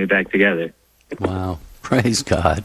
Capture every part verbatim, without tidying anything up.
family back together. Wow. Praise God.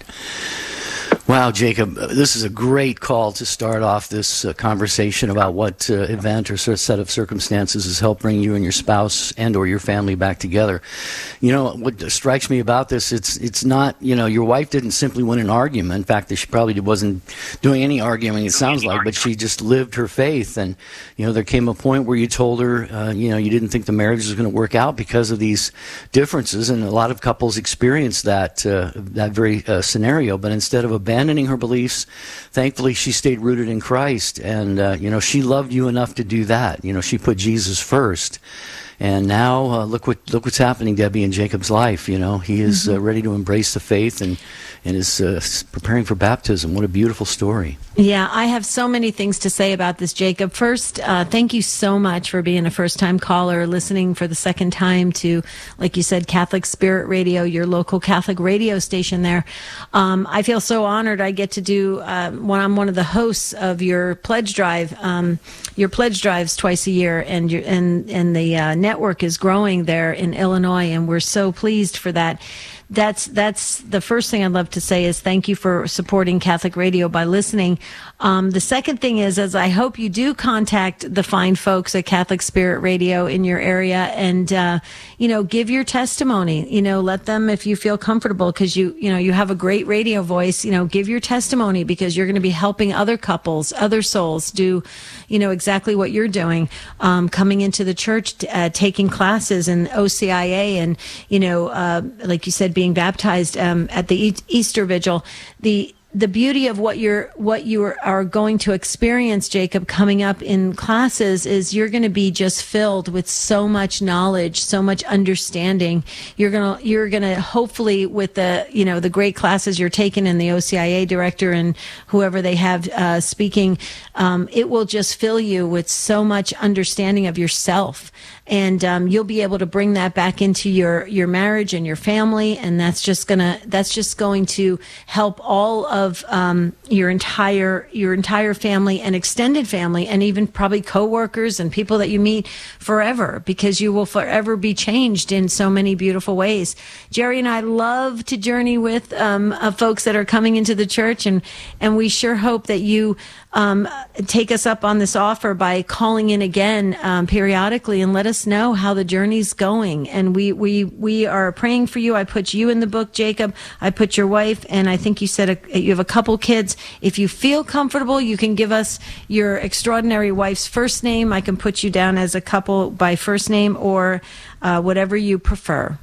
Wow, Jacob, this is a great call to start off this uh, conversation about what uh, event or sort of set of circumstances has helped bring you and your spouse and or your family back together. You know, what strikes me about this, it's it's not, you know, your wife didn't simply win an argument. In fact, she probably wasn't doing any arguing, it sounds like, but she just lived her faith. And, you know, there came a point where you told her, uh, you know, you didn't think the marriage was going to work out because of these differences. And a lot of couples experience that, uh, that very uh, scenario. But instead of abandoning abandoning her beliefs, thankfully she stayed rooted in Christ, and uh, you know, she loved you enough to do that. You know, she put Jesus first, and now uh, look what look what's happening, Debbie, in Jacob's life. You know, he is mm-hmm. uh, ready to embrace the faith and and is uh, preparing for baptism. What a beautiful story. Yeah, I have so many things to say about this, Jacob. First, uh, thank you so much for being a first-time caller, listening for the second time to, like you said, Catholic Spirit Radio, your local Catholic radio station there. Um, I feel so honored I get to do, uh, when I'm one of the hosts of your pledge drive, um, your pledge drives twice a year, and your, and, and the uh, network is growing there in Illinois, and we're so pleased for that. That's that's the first thing I'd love to say is thank you for supporting Catholic Radio by listening. Um, the second thing is, as I hope you do contact the fine folks at Catholic Spirit Radio in your area and, uh, you know, give your testimony, you know, let them, if you feel comfortable, because you, you know, you have a great radio voice, you know, give your testimony because you're going to be helping other couples, other souls do, you know, exactly what you're doing, um, coming into the church, uh, taking classes in O C I A and, you know, uh, like you said, being baptized um, at the Easter Vigil. The the beauty of what you're what you are, are going to experience, Jacob, coming up in classes is you're going to be just filled with so much knowledge, so much understanding. You're gonna you're gonna hopefully with the you know the great classes you're taking in the O C I A director and whoever they have uh, speaking, um, it will just fill you with so much understanding of yourself. And um, you'll be able to bring that back into your, your marriage and your family, and that's just gonna that's just going to help all of um, your entire your entire family and extended family, and even probably coworkers and people that you meet forever, because you will forever be changed in so many beautiful ways. Jerry and I love to journey with um, uh, folks that are coming into the church, and and we sure hope that you um, take us up on this offer by calling in again um, periodically and let us know how the journey's going. And we, we, we are praying for you. I put you in the book, Jacob. I put your wife, and I think you said a, you have a couple kids. If you feel comfortable, you can give us your extraordinary wife's first name. I can put you down as a couple by first name, or uh, whatever you prefer.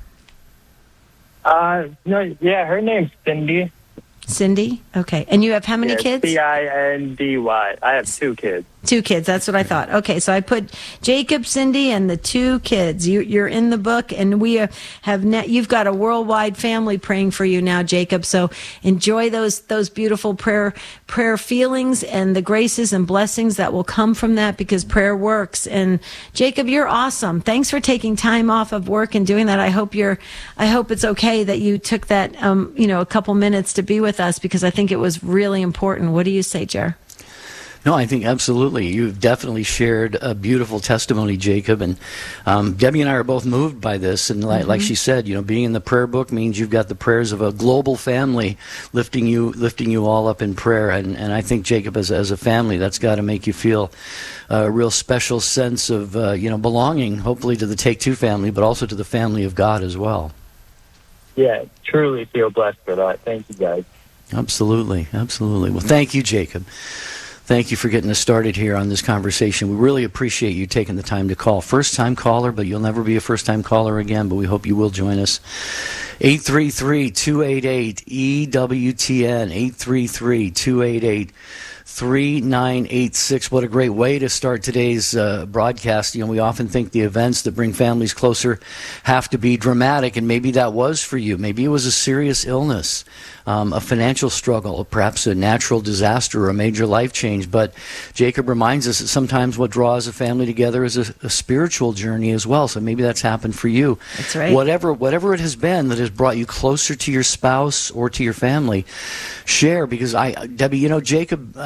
Uh, no, yeah, her name's Cindy. Cindy? Okay. And you have how many yeah, kids? C I N D Y. I have two kids. Two kids. That's what I thought. Okay. So I put Jacob, Cindy, and the two kids. You, you're in the book, and we have net, you've got a worldwide family praying for you now, Jacob. So enjoy those, those beautiful prayer, prayer feelings and the graces and blessings that will come from that, because prayer works. And Jacob, you're awesome. Thanks for taking time off of work and doing that. I hope you're, I hope it's okay that you took that, um, you know, a couple minutes to be with us, because I think it was really important. What do you say, Jer? No, I think absolutely. You've definitely shared a beautiful testimony, Jacob. And um, Debbie and I are both moved by this. And like, mm-hmm. like she said, you know, being in the prayer book means you've got the prayers of a global family lifting you lifting you all up in prayer. And, and I think, Jacob, as, as a family, that's got to make you feel a real special sense of, uh, you know, belonging, hopefully to the Take Two family, but also to the family of God as well. Yeah, truly feel blessed for that. Thank you, guys. Absolutely, absolutely. Well, thank you, Jacob. Thank you for getting us started here on this conversation. We really appreciate you taking the time to call. First-time caller, but you'll never be a first-time caller again, but we hope you will join us. eight three three, two eight eight, E W T N, eight three three, two eight eight, three nine eight six. What a great way to start today's uh, broadcast. You know, we often think the events that bring families closer have to be dramatic, and maybe that was for you. Maybe it was a serious illness, um, a financial struggle, perhaps a natural disaster or a major life change. But Jacob reminds us that sometimes what draws a family together is a, a spiritual journey as well. So maybe that's happened for you. That's right. Whatever, whatever it has been that has brought you closer to your spouse or to your family, share. Because I, Debbie, you know, Jacob, uh,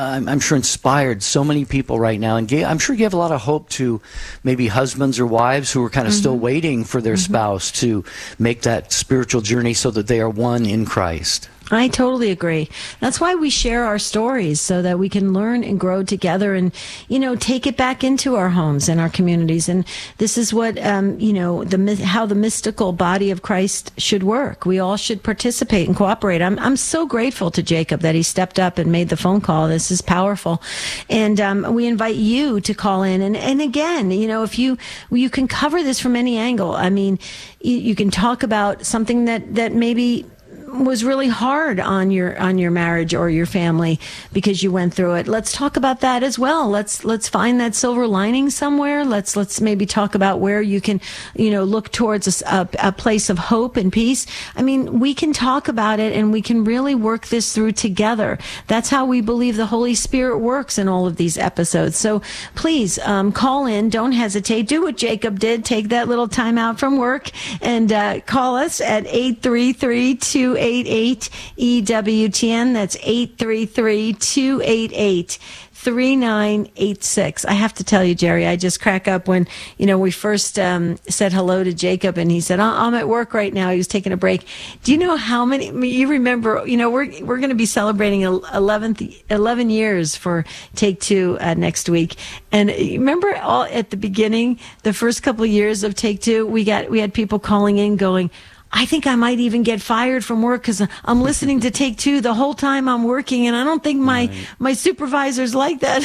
I'm, I'm sure, inspired so many people right now. And gave, I'm sure gave a lot of hope to maybe husbands or wives who are kind of mm-hmm. still waiting for their mm-hmm. spouse to make that spiritual journey so that they are one in Christ. I totally agree. That's why we share our stories, so that we can learn and grow together and, you know, take it back into our homes and our communities. And this is what, um, you know, the how the mystical body of Christ should work. We all should participate and cooperate. I'm I'm so grateful to Jacob that he stepped up and made the phone call. This is powerful. And um, we invite you to call in. And, and again, you know, if you, you can cover this from any angle. I mean, you, you can talk about something that, that maybe was really hard on your on your marriage or your family because you went through it. Let's talk about that as well. Let's let's find that silver lining somewhere. Let's let's maybe talk about where you can, you know, look towards a, a place of hope and peace. I mean, we can talk about it and we can really work this through together. That's how we believe the Holy Spirit works in all of these episodes. So please um, call in. Don't hesitate. Do what Jacob did. Take that little time out from work and uh, call us at eight three three, two eight eight, E W T N. That's eight three three, two eight eight, three nine eight six. I have to tell you, Jerry, I just crack up when, you know, we first um, said hello to Jacob and he said, I'm at work right now. He was taking a break. Do you know how many, you remember, you know, we're, we're going to be celebrating eleventh, eleven years for Take Two uh, next week. And remember all at the beginning, the first couple of years of Take Two, we got, we had people calling in going, I think I might even get fired from work because I'm listening to Take Two the whole time I'm working, and I don't think my, right. my supervisors like that.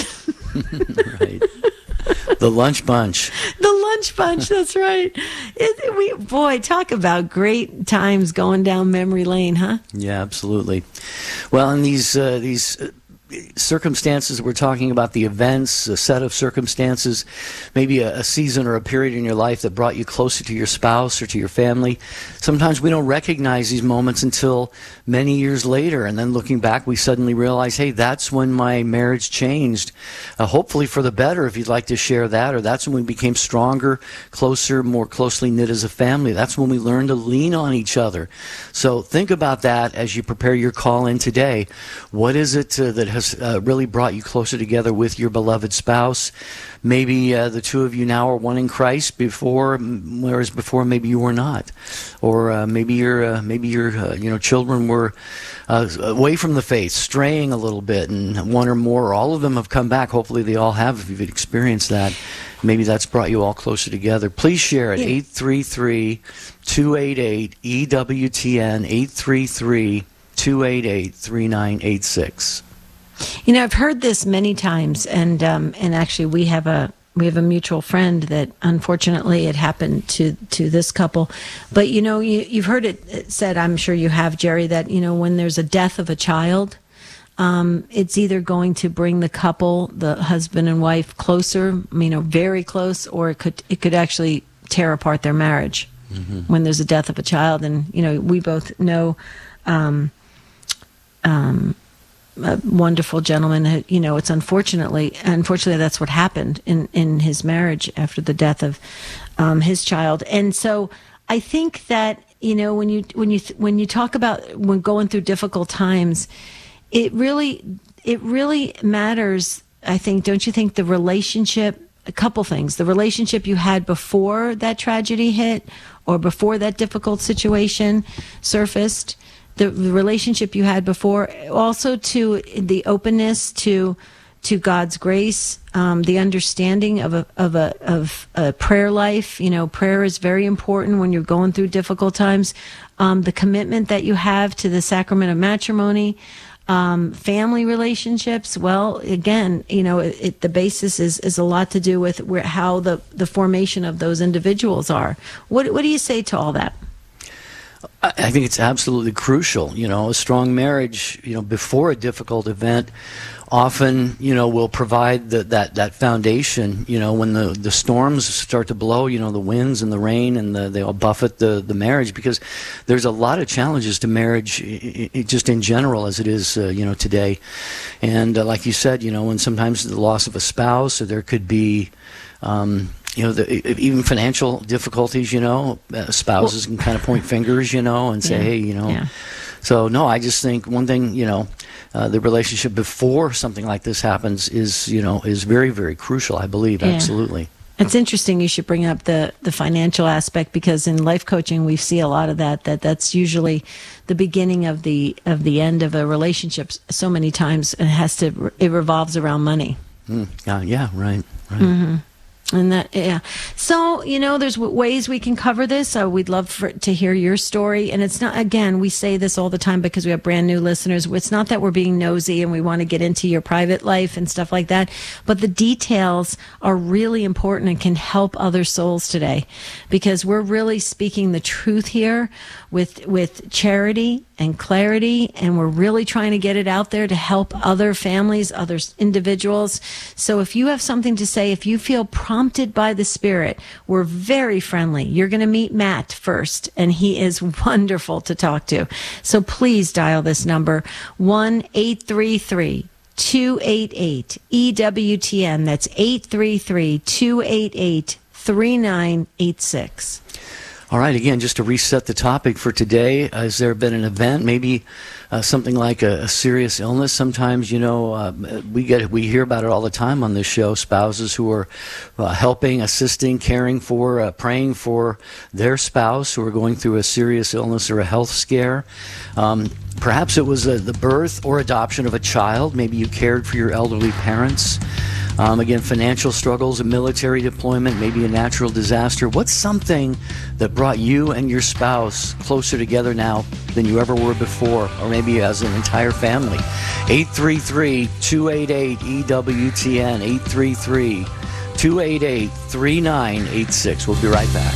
Right. The lunch bunch. The lunch bunch, that's right. It, we, boy, talk about great times going down memory lane, huh? Yeah, absolutely. Well, and these uh, these. Uh, circumstances we're talking about, the events, a set of circumstances, maybe a, a season or a period in your life that brought you closer to your spouse or to your family. Sometimes we don't recognize these moments until many years later, and then looking back we suddenly realize, hey, that's when my marriage changed, uh, hopefully for the better, if you'd like to share that. Or that's when we became stronger, closer, more closely knit as a family. That's when we learned to lean on each other. So think about that as you prepare your call in today. What is it uh, that has Uh, really brought you closer together with your beloved spouse? Maybe uh, the two of you now are one in Christ, before, whereas before maybe you were not, or uh, maybe your uh, maybe your uh, you know children were uh, away from the faith, straying a little bit, and one or more, or all of them have come back. Hopefully, they all have. If you've experienced that, maybe that's brought you all closer together. Please share it. eight three three, two eight eight, E W T N. eight three three, two eight eight, three nine eight six. You know, I've heard this many times, and um, and actually, we have a we have a mutual friend that unfortunately it happened to to this couple. But you know, you, you've heard it said, I'm sure you have, Jerry, that you know when there's a death of a child, um, it's either going to bring the couple, the husband and wife, closer, you know, very close, or it could it could actually tear apart their marriage mm-hmm. when there's a death of a child. And you know, we both know. Um, um, A wonderful gentleman, you know, it's unfortunately, unfortunately, that's what happened in, in his marriage after the death of um, his child. And so I think that, you know, when you, when you, when you talk about when going through difficult times, it really, it really matters. I think, don't you think the relationship, a couple things, the relationship you had before that tragedy hit or before that difficult situation surfaced, the relationship you had before, also to the openness to to God's grace, um, the understanding of a of a of a prayer life. You know, prayer is very important when you're going through difficult times. Um, the commitment that you have to the sacrament of matrimony, um, family relationships. Well, again, you know, it, it, the basis is is a lot to do with where, how the the formation of those individuals are. What what do you say to all that? I think it's absolutely crucial. You know, a strong marriage, you know, before a difficult event often, you know, will provide the, that, that foundation, you know, when the, the storms start to blow, you know, the winds and the rain and the, they all buffet the, the marriage, because there's a lot of challenges to marriage I, I, just in general as it is, uh, you know, today. And uh, like you said, you know, and sometimes the loss of a spouse, or there could be, um, you know, the, even financial difficulties, you know, uh, spouses well, can kind of point fingers, you know, and say, yeah, hey, you know, yeah. So, no, I just think one thing, you know, uh, the relationship before something like this happens is, you know, is very, very crucial, I believe. Yeah. Absolutely. It's interesting you should bring up the, the financial aspect, because in life coaching we see a lot of that, that that's usually the beginning of the of the end of a relationship so many times, and it has to it revolves around money. Mm, yeah, yeah, right, right. Mm-hmm. And that, yeah. So, you know, there's w- ways we can cover this. Uh, we'd love for, to hear your story. And it's not, again, we say this all the time because we have brand new listeners. It's not that we're being nosy and we want to get into your private life and stuff like that, but the details are really important and can help other souls today, because we're really speaking the truth here with, with charity and clarity. And we're really trying to get it out there to help other families, other individuals. So if you have something to say, if you feel prompted by the Spirit, we're very friendly. You're going to meet Matt first, and he is wonderful to talk to. So please dial this number, one eight three three, two eight eight, E W T N. That's eight three three, two eight eight, three nine eight six. All right, again, just to reset the topic for today, has there been an event, maybe uh, something like a, a serious illness? Sometimes, you know, uh, we get we hear about it all the time on this show, spouses who are uh, helping, assisting, caring for, uh, praying for their spouse who are going through a serious illness or a health scare. Um, perhaps it was uh, the birth or adoption of a child. Maybe you cared for your elderly parents. Um, again, financial struggles, a military deployment, maybe a natural disaster. What's something that brought you and your spouse closer together now than you ever were before, or maybe as an entire family? eight three three, two eight eight, E W T N, eight three three, two eight eight, three nine eight six. We'll be right back.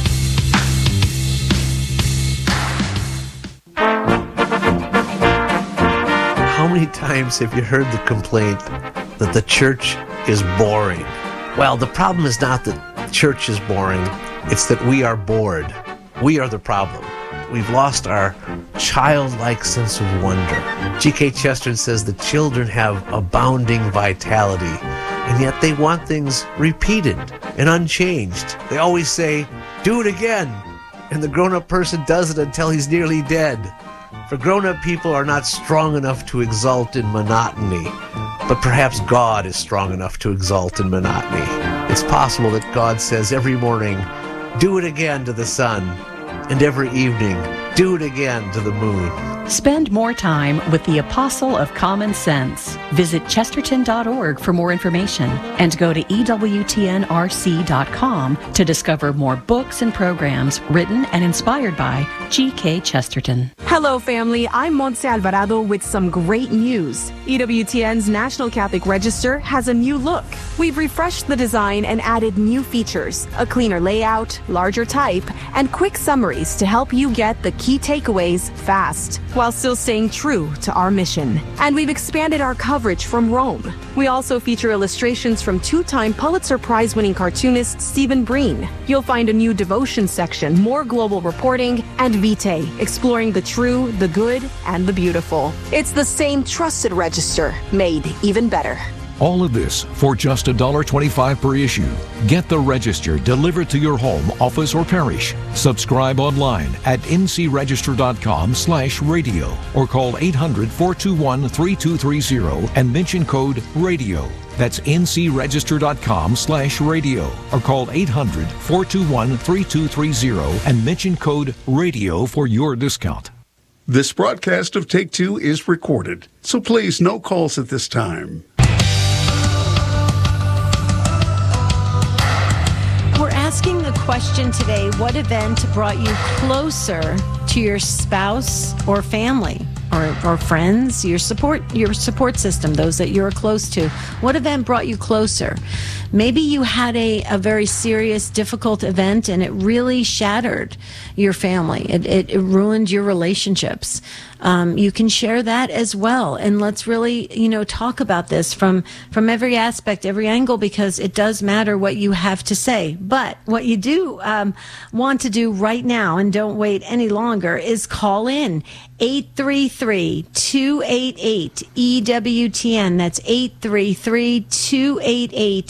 How many times have you heard the complaint that the church is boring? Well, the problem is not that church is boring, it's that we are bored. We are the problem. We've lost our childlike sense of wonder. G K Chesterton says the children have abounding vitality, and yet they want things repeated and unchanged. They always say, do it again, and the grown-up person does it until he's nearly dead. For grown-up people are not strong enough to exult in monotony, but perhaps God is strong enough to exult in monotony. It's possible that God says every morning, do it again to the sun, and every evening, do it again to the moon. Spend more time with the Apostle of Common Sense. Visit chesterton dot org for more information, and go to E W T N R C dot com to discover more books and programs written and inspired by G K Chesterton. Hello, family. I'm Montse Alvarado with some great news. E W T N's National Catholic Register has a new look. We've refreshed the design and added new features, a cleaner layout, larger type, and quick summaries to help you get the key takeaways fast, while still staying true to our mission. And we've expanded our coverage from Rome. We also feature illustrations from two-time Pulitzer Prize-winning cartoonist Stephen Breen. You'll find a new devotion section, more global reporting, and Vitae, exploring the true, the good, and the beautiful. It's the same trusted register, made even better. All of this for just one dollar twenty-five per issue. Get the Register delivered to your home, office, or parish. Subscribe online at n c register dot com slash radio or call eight hundred, four two one, three two three zero and mention code RADIO. That's n c register dot com slash radio or call eight hundred, four two one, three two three zero and mention code RADIO for your discount. This broadcast of Take Two is recorded, so please no calls at this time. We're asking the question today, what event brought you closer to your spouse or family or, or friends, your support, your support system, those that you're close to? What event brought you closer? Maybe you had a, a very serious, difficult event and it really shattered your family. It, it, it ruined your relationships. Um, you can share that as well. And let's really, you know, talk about this from, from every aspect, every angle, because it does matter what you have to say. But what you do um, want to do right now, and don't wait any longer, is call in eight three three, two eight eight, E W T N. That's eight three three, two eight eight,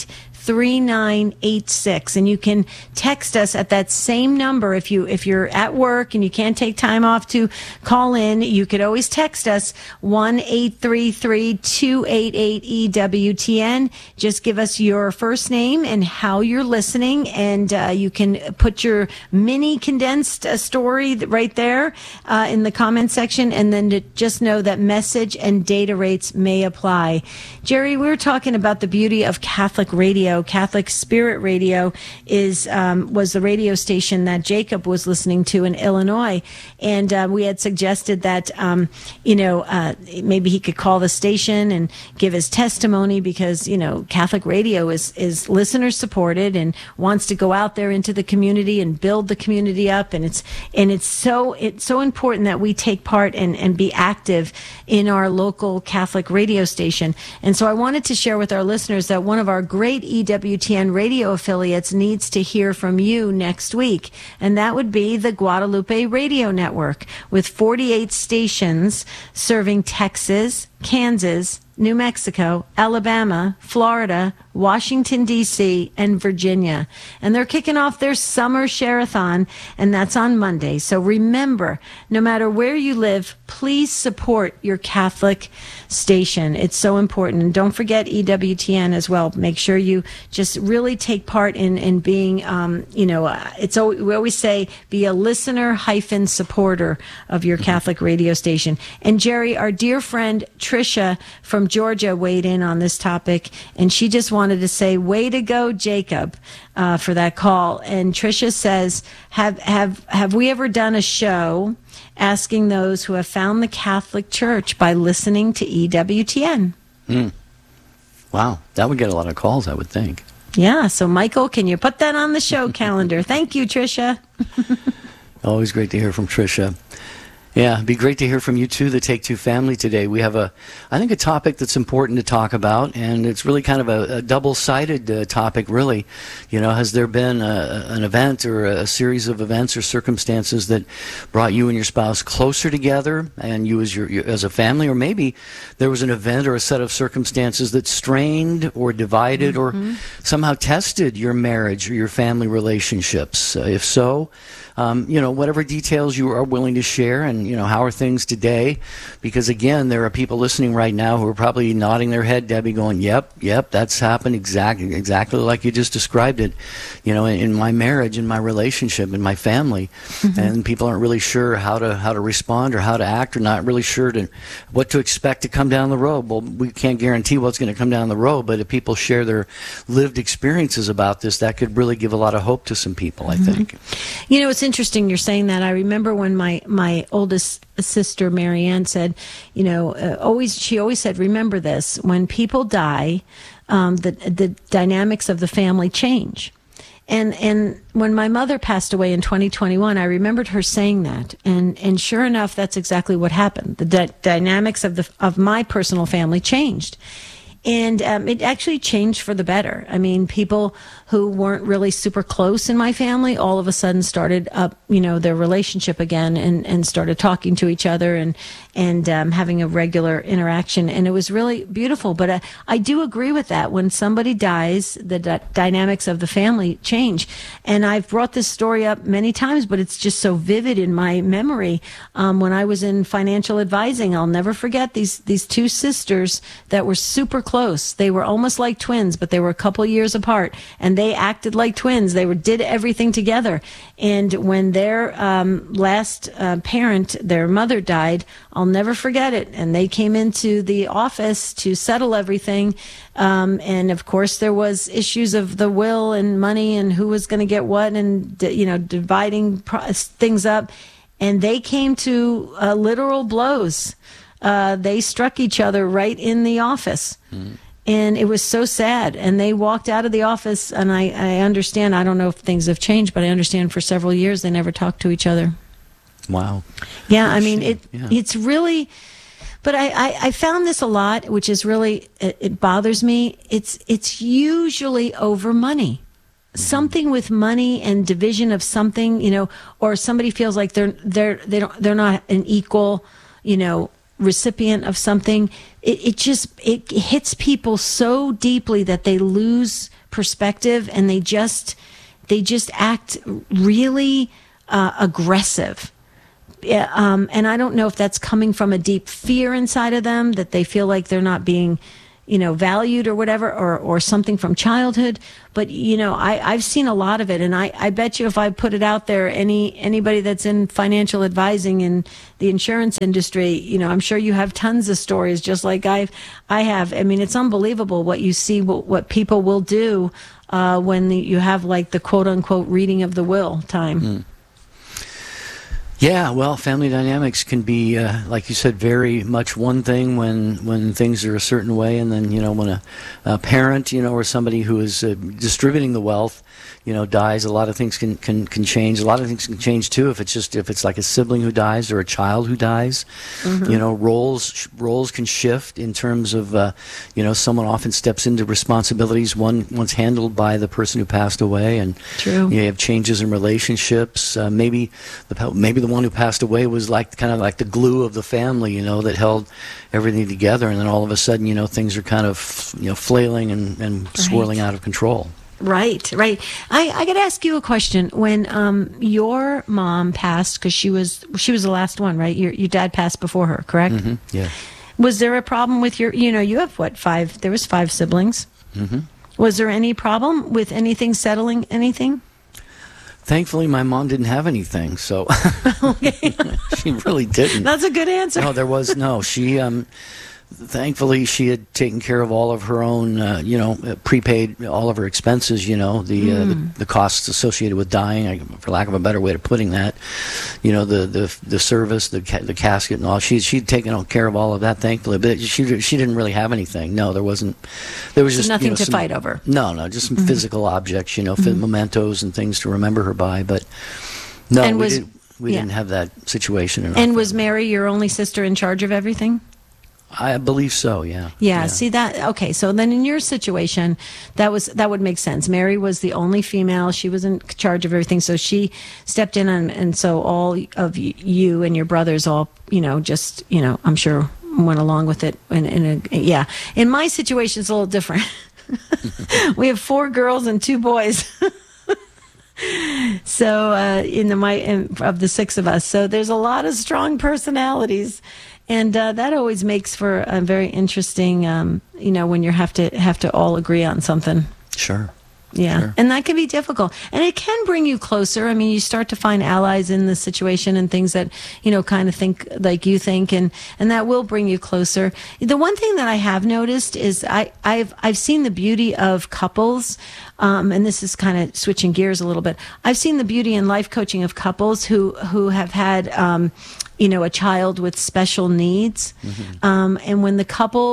three nine eight six. And you can text us at that same number. If you, if you're at work and you can't take time off to call in, you could always text us one eight three three two eight eight E W T N. Just give us your first name and how you're listening, and uh, you can put your mini condensed uh, story right there uh, in the comment section, and then to just know that message and data rates may apply. Jerry, we were talking about the beauty of Catholic radio. Catholic Spirit Radio is um, was the radio station that Jacob was listening to in Illinois, and uh, we had suggested that um, you know uh, maybe he could call the station and give his testimony, because you know Catholic radio is is listener supported and wants to go out there into the community and build the community up, and it's and it's so it's so important that we take part and and be active in our local Catholic radio station. And so I wanted to share with our listeners that one of our great E W T N radio affiliates needs to hear from you next week, and that would be the Guadalupe Radio Network, with forty-eight stations serving Texas, Kansas, New Mexico, Alabama, Florida, Washington, D C, and Virginia. And they're kicking off their summer share-a-thon, and that's on Monday. So remember, no matter where you live, please support your Catholic station. It's so important. And don't forget E W T N as well. Make sure you just really take part in, in being, um, you know, uh, it's always, we always say, be a listener hyphen supporter of your Catholic radio station. And Jerry, our dear friend Tricia from Georgia weighed in on this topic, and she just wanted to say, way to go, Jacob, uh, for that call. And Tricia says, have have have we ever done a show asking those who have found the Catholic Church by listening to E W T N? Mm. Wow, that would get a lot of calls, I would think. Yeah, so Michael, can you put that on the show calendar? Thank you, Tricia. Always great to hear from Tricia. Yeah, it'd be great to hear from you too, the Take Two family today. We have a, I think, a topic that's important to talk about, and it's really kind of a, a double-sided uh, topic, really. You know, has there been a, an event or a series of events or circumstances that brought you and your spouse closer together, and you as your, your as a family, or maybe there was an event or a set of circumstances that strained or divided mm-hmm. or somehow tested your marriage or your family relationships? Uh, if so, um, you know, whatever details you are willing to share, and you know, how are things today? Because again, there are people listening right now who are probably nodding their head, Debbie, going, yep, yep, that's happened exactly, exactly like you just described it, you know, in, in my marriage, in my relationship, in my family. Mm-hmm. And people aren't really sure how to how to respond or how to act, or not really sure to what to expect to come down the road. Well, we can't guarantee what's going to come down the road, but if people share their lived experiences about this, that could really give a lot of hope to some people, I mm-hmm. think. You know, it's interesting you're saying that. I remember when my, my oldest sister Marianne said, you know, uh, always she always said, remember this: when people die, um, the the dynamics of the family change. And and when my mother passed away in twenty twenty-one, I remembered her saying that, and and sure enough, that's exactly what happened. The d- dynamics of the of my personal family changed. And um, it actually changed for the better. I mean, people who weren't really super close in my family all of a sudden started up, you know, their relationship again, and, and started talking to each other and and um, having a regular interaction. And it was really beautiful. But I, I do agree with that. When somebody dies, the d- dynamics of the family change. And I've brought this story up many times, but it's just so vivid in my memory. Um, when I was in financial advising, I'll never forget these these two sisters that were super close. Close. They were almost like twins, but they were a couple years apart, and they acted like twins. They were did everything together. And when their um, last uh, parent, their mother, died, I'll never forget it. And they came into the office to settle everything. Um, and of course, there was issues of the will and money and who was going to get what, and you know, dividing pro- things up. And they came to uh, literal blows. Uh, they struck each other right in the office. Mm. And it was so sad. And they walked out of the office, and I, I understand, I don't know if things have changed, but I understand for several years they never talked to each other. Wow. Yeah, I mean, it yeah. it's really, but I, I, I found this a lot, which is really, it, it bothers me. It's it's usually over money. Mm-hmm. Something with money and division of something, you know, or somebody feels like they're they're they don't they're not an equal, you know, recipient of something. It, it just it hits people so deeply that they lose perspective, and they just they just act really uh, aggressive. Yeah, um, and I don't know if that's coming from a deep fear inside of them, that they feel like they're not being, you know, valued or whatever, or, or something from childhood. But, you know, I, I've seen a lot of it. And I, I bet you if I put it out there, any anybody that's in financial advising in the insurance industry, you know, I'm sure you have tons of stories just like I I have. I mean, it's unbelievable what you see, what, what people will do uh, when the, you have like the quote unquote reading of the will time. Mm. Yeah, well, family dynamics can be, uh, like you said, very much one thing when when things are a certain way, and then, you know, when a, a parent, you know, or somebody who is uh, distributing the wealth, you know, dies, a lot of things can, can, can change. A lot of things can change, too, if it's just, if it's like a sibling who dies or a child who dies. Mm-hmm. You know, roles roles can shift in terms of, uh, you know, someone often steps into responsibilities one once handled by the person who passed away, and True. You have changes in relationships. Uh, maybe the maybe the one who passed away was like kind of like the glue of the family, you know, that held everything together, and then all of a sudden, you know, things are kind of, you know, flailing and, and right. swirling out of control. Right, right. I, I got to ask you a question. When um, your mom passed, because she was she was the last one, right? Your your dad passed before her, correct? Mm-hmm. Yeah. Was there a problem with your? You know, you have what five? There was five siblings. Mm-hmm. Was there any problem with anything settling anything? Thankfully, my mom didn't have anything, so okay. She really didn't. That's a good answer. No, there was no. She, um, thankfully, she had taken care of all of her own, uh, you know, prepaid all of her expenses. You know, the, mm. uh, the the costs associated with dying, for lack of a better way of putting that. You know, the the the service, the ca- the casket, and all. She she'd taken care of all of that, thankfully. But she she didn't really have anything. No, there wasn't. There was so just nothing you know, to some, fight over. No, no, just some mm-hmm. physical objects. You know, mm-hmm. mementos and things to remember her by. But no, and we, was, did, we yeah. didn't have that situation. In and was Mary your only sister in charge of everything? I believe so, yeah. yeah. Yeah, see that, okay, so then in your situation, that was that would make sense. Mary was the only female. She was in charge of everything, so she stepped in, and, and so all of you and your brothers all, you know, just, you know, I'm sure went along with it. And, and a, yeah, in my situation, it's a little different. We have four girls and two boys. So uh, in the my in, of the six of us, so there's a lot of strong personalities. And uh, that always makes for a very interesting, um, you know, when you have to have to all agree on something. Sure. Yeah. Sure. And that can be difficult. And it can bring you closer. I mean, you start to find allies in the situation and things that, you know, kind of think like you think, and, and that will bring you closer. The one thing that I have noticed is I, I've I've seen the beauty of couples, um, and this is kind of switching gears a little bit. I've seen the beauty in life coaching of couples who, who have had, um, you know, a child with special needs. Mm-hmm. Um, and when the couple